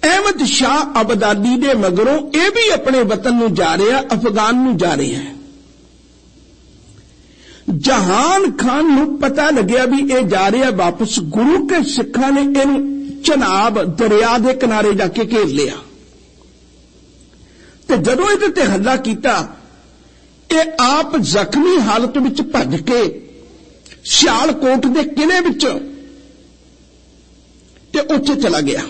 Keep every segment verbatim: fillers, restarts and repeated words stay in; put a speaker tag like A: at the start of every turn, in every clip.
A: अहमद शाह अबदाली दे मगरों यह भी अपने वतन नूं जा रहा, अफगान नूं जा रहा है। जहान खान नूं पता लग्या भी ये जा रहा वापस, गुरु के सिखां ने इहनूं चनाब दरिया के किनारे जाके घेर लिया ते जदों इहदे ते हमला कीता, ये आप जख्मी हालत विच भज के सियालकोट के किले विच ते उत्थे चला गया।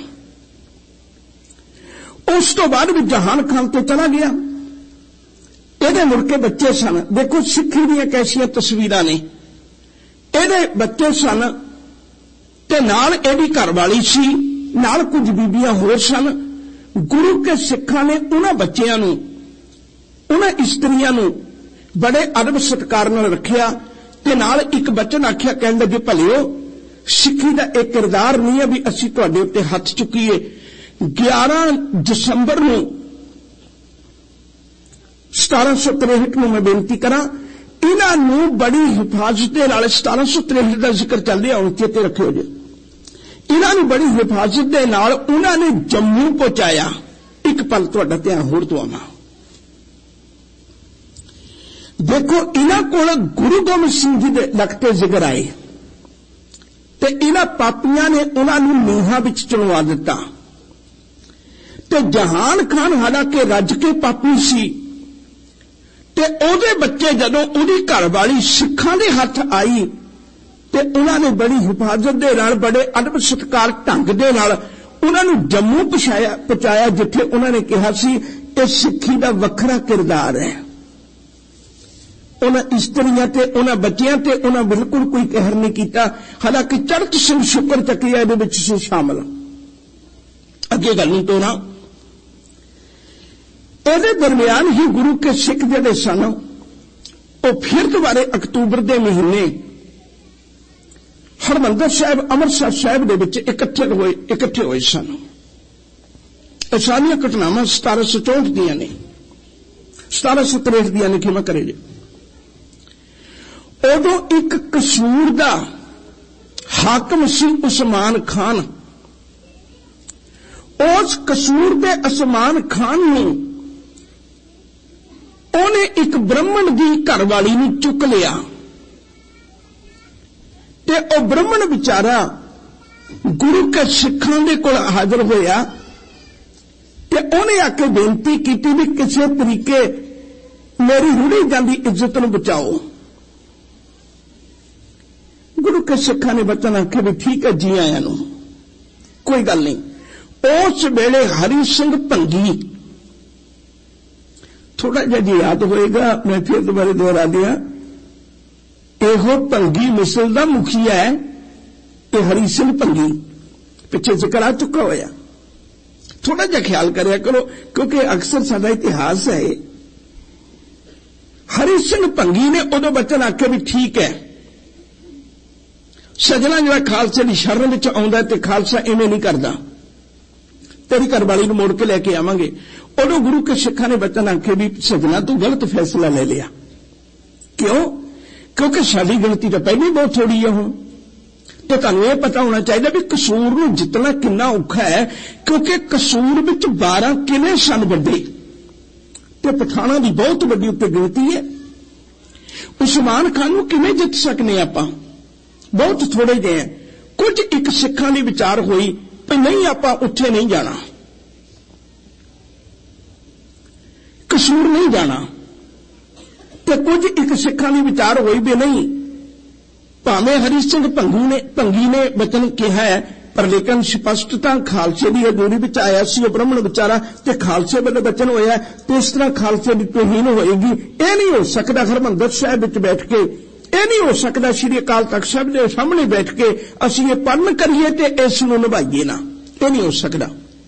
A: उस तो बाद भी जहान खान ते चला गया। ਇਹਦੇ मुड़के बच्चे सन। देखो सिक्खी ਦੀਆਂ कैसियां तस्वीरां ने। ਇਹਦੇ बच्चे सन ते नाल ਇਹਦੀ घरवाली सी, नाल कुछ बीबियां होर सन। गुरु के सिखां ने उन्हां बच्चियां नूं, उन्हां इस्त्रियां नूं बड़े अदब सत्कार नाल रखिया ते नाल एक बचन आख्या, कहण लगे भलिओ सिक्खी दा एक किरदार नहीं है भी असीं तुहाडे उत्ते हथ चुकीए। ग्यारह दसंबर नूं सतारह सौ तिरसठ में मैं बेनती करा, इन्हां नूं बड़ी हिफाजत दे नाल सतारह सौ तिरसठ का जिक्र चल रहा हुण चेते रखियो जी। इन्हां नूं बड़ी हिफाजत दे नाल उन्हां ने जम्मू पहुंचाया। एक पल तुहाडा ध्यान होर दवावां। देखो इन्हां कोल गुरु गोबिंद सिंह जी दे लखते जिगर आए ते इन्हां पापियां ने उन्हां नूं नीहां विच चुनवा दिता ते जहान खान हालांकि रज के पापी सी ते ओदे बच्चे जदों उहदी घरवाली सिखां दे हथ आई ते उन्होंने बड़ी हिफाजत दे नाल बड़े अदब सत्कार ढंग दे नाल उन्हां नूं जम्मू पहुंचाया पहुंचाया जिथे उन्होंने कहा सी कि सिक्खी दा वखरा किरदार है। उन्हां इस्त्रियां ते उन्हां बच्चियां ते उन्हां बिल्कुल कोई कहर नहीं कीता। हालांकि चढ़त सिंह शुक्र चकिया इहदे विच सी शामिल। अगे गल नहीं तोना। इहदे दरमियान ही गुरु के सिख जिहड़े सन वो फिर दोबारे अक्तूबर के महीने हरमंदर साहब अमृतसर साहब दे विच इकट्ठे होए इकट्ठे होए सन। ये सारियां घटनावां सतारह सौ चौंठ दियां ने, सतारह सौ तिरसठ दियां ने, खिमा करे जी। उदों एक कसूर दा हाकम सी उस्मान खान। उस कसूर दे उस्मान खान नूं उन्हें एक ब्राह्मण की घरवाली नूं चुक लिया ते ओ ब्राह्मण बेचारा गुरु के सिखां दे कोल हाजिर होया ते उन्हें आके बेनती की भी किसी तरीके मेरी रुड़ी जाती इज्जत नूं बचाओ। गुरु के सिखां ने बचन आखे भी ठीक है जी आया नूं, कोई गल नहीं। उस वेले हरि सिंह भंगी, थोड़ा जिहा जी याद होएगा, मैं फिर दोबारा दोहरा दिया, एहो भंगी मिसल का मुखिया है, ये हरि सिंह भंगी पिछे जिक्र आ चुका होया। थोड़ा जिहा ख्याल करया करो क्योंकि अक्सर साडा इतिहास है। हरि सिंह भंगी ने उदों बचन आखे भी ठीक है, सजना जिहड़ा खालसे की शरण विच आउंदा ते खालसा इवें नहीं करदा, तेरी घरवाली नूं मोड़ के लैके आवांगे। उदों गुरु के सिखां ने बचन आखे भी सजना तू गलत फैसला ले लिया। क्यों? क्योंकि साडी गिणती तो पहले ही बहुत थोड़ी है। हुण तो तुहानूं यह पता होना चाहिए भी कसूर नूं जितना कितना औखा है, क्योंकि कसूर विच बारह किले सन वड्डे ते पठाणा की बहुत वड्डी उत्ते गिणती है। उस्मान खान नूं किवें जित सकने आपां? बहुत थोड़े जे हैं। कुछ एक सिखां दी विचार होई भी नहीं आपां उत्थे नहीं जाना, कसूर नहीं जाना, तो कुछ एक सिखां दी विचार होई भी नहीं। भावें हरि सिंह भंगी ने भंगी ने वचन कहा है, पर लेकिन स्पष्टता खालसे की हजूरी विच आया सी ब्राह्मण विचारा ते खालसे वाले वचन होया, तो इस तरह खालसे की तौहीन होएगी। यह नहीं हो सकता हरमंदर साहिब विच बैठ के, यह नहीं हो सकता श्री अकाल तख्त साहिब के सामने बैठ के असीं ये पढ़न करिए ते इस नूं निभाईए ना, यह नहीं हो सकता।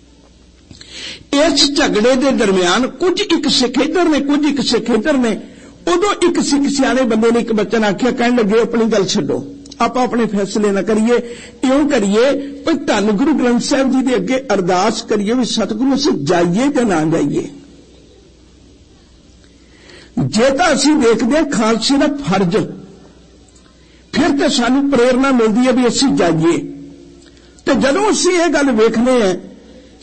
A: इस झगड़े के दरमियान कुछ एक सिख इधर ने, कुछ एक सिख इधर ने। उदों एक सिख सियाणे बंदे ने एक बचन आख्या, कहण लगे अपनी गल छड्डो, आप अपने फैसले ना करिए, इउं करिए भाई धन गुरु ग्रंथ साहिब जी के अगे अरदास करिए भी सतगुरु से जाइए या ना जाइए। जे तां असीं देखदे हां खालसे दा फर्ज, फिर तो सानूं प्रेरणा मिलती है भी असीं जाइए। तो जदों असीं इह गल वेखने हैं